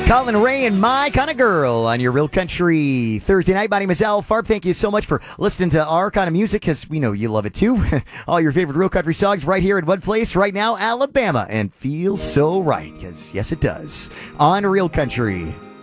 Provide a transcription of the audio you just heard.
Colin Ray and My Kind of Girl on your Real Country Thursday night. My name is Al Farb. Thank you so much for listening to our kind of music, because we know you love it too. All your favorite Real Country songs right here in one place right now, Alabama. And feels so right, because yes, it does. On Real Country.